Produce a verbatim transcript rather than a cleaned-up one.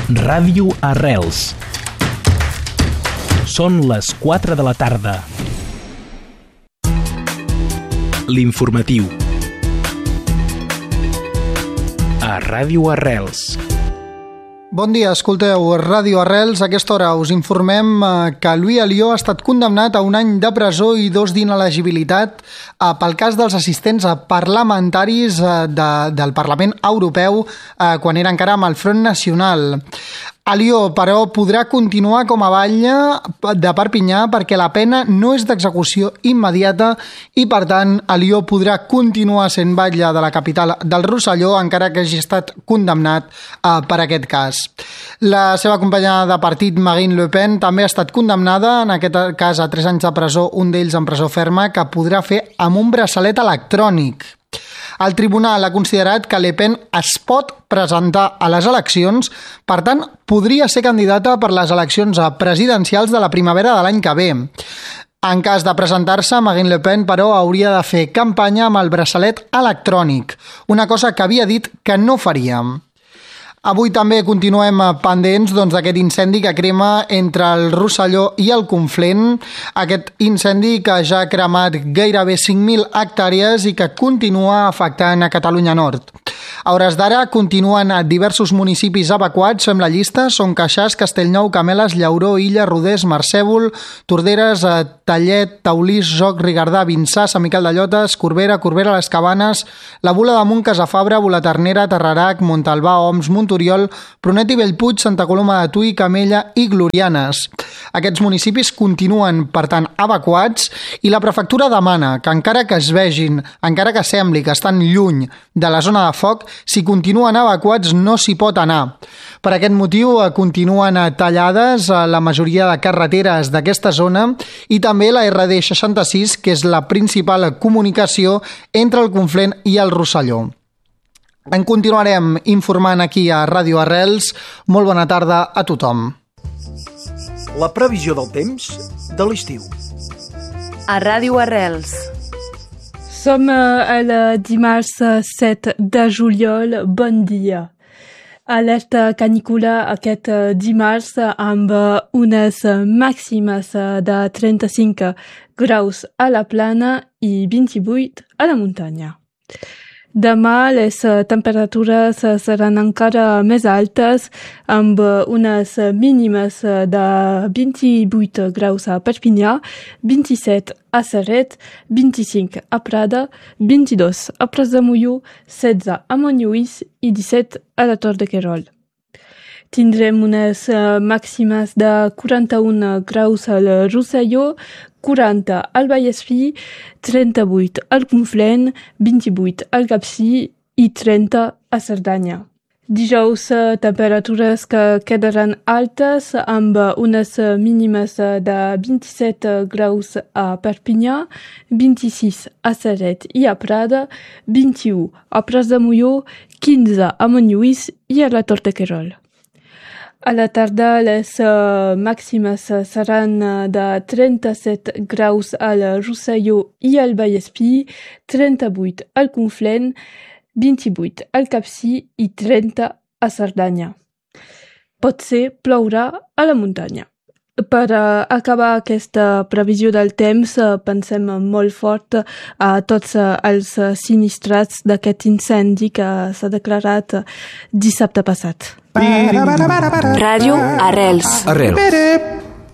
Ràdio Arrels. Són les quatre de la tarda. L'informatiu. A Ràdio Arrels. Bon dia, escolteu Ràdio Arrels. A aquesta hora us informem que Louis Alliot ha estat condemnat a un any de presó i dos d'inelegibilitat pel cas dels assistents parlamentaris de, del Parlament Europeu quan era encara amb el Front Nacional. Alliot, però, podrà continuar com a batlle de Perpinyà perquè la pena no és d'execució immediata i, per tant, Alliot podrà continuar sent batlle de la capital del Rosselló encara que hagi estat condemnat eh, per aquest cas. La seva companya de partit, Marine Le Pen, també ha estat condemnada, en aquest cas a tres anys de presó, un d'ells en presó ferma, que podrà fer amb un braçalet electrònic. El tribunal ha considerat que Le Pen es pot presentar a les eleccions, per tant, podria ser candidata per les eleccions presidencials de la primavera de l'any que ve. En cas de presentar-se, Marine Le Pen, però, hauria de fer campanya amb el braçalet electrònic, una cosa que havia dit que no faria. Avui també continuem pendents doncs, d'aquest incendi que crema entre el Rosselló i el Conflent, aquest incendi que ja ha cremat gairebé cinc mil hectàrees i que continua afectant a Catalunya Nord. A hores d'ara continuen diversos municipis evacuats, fem la llista, són Queixàs, Castellnou, Cameles, Llauró, Illa, Rodés, Marcèvol, Torderes, Tallet, Taulís, Joc, Rigardà, Vinçà, Sant Miquel de Llotes, Corbera, Corbera, Les Cabanes, la Bula d'Amunt, Casafabra, Bulaternera, Tarrarac, Montalbà, Oms, Montoriol, Prunet i Bellpuig, Santa Coloma de Tui, Camella i Glorianes. Aquests municipis continuen, per tant, evacuats i la prefectura demana que encara que es vegin, encara que sembli que estan lluny de la zona de foc, si continuen evacuats no s'hi pot anar. Per aquest motiu continuen tallades la majoria de carreteres d'aquesta zona i també la erre de seixanta-sis, que és la principal comunicació entre el Conflent i el Rosselló. En continuarem informant aquí a Ràdio Arrels. Molt bona tarda a tothom. La previsió del temps de l'estiu. A Ràdio Arrels. Som el dimarts set de juliol. Bon dia. Alerta canícula aquest dimarts amb unes màximes de trenta-cinc graus a la plana i vint-i-vuit a la muntanya. Demà les temperatures seran encara més altes amb unes mínimes de vint-i-vuit graus a Perpinyà, vint-i-set a Ceret, vint-i-cinc a Prada, vint-i-dos a Pras de Molló, setze a Montlluís i disset a la Tor de Querol. Tindrem unes màximes de quaranta-un graus al Rosselló, quaranta al Vallespir, trenta-vuit al Conflent, vint-i-vuit al Capcir i trenta a Cerdanya. Dijous, temperatures que quedaran altes amb unes mínimes de vint-i-set graus a Perpinyà, vint-i-sis a Ceret i a Prada, vint-i-u a Pras de Molló, quinze a Montlluís i a la Tor de Querol. A la tarda, les uh, màximes seran de trenta-set graus al Rosselló i al Vallespir, trenta-vuit al Conflent, vint-i-vuit al Capcir i trenta a Cerdanya. Potser plourà a la muntanya. Per uh, acabar aquesta previsió del temps, uh, pensem molt fort a tots uh, els sinistrats d'aquest incendi que s'ha declarat uh, dissabte passat. Ràdio Arrels. Arrels.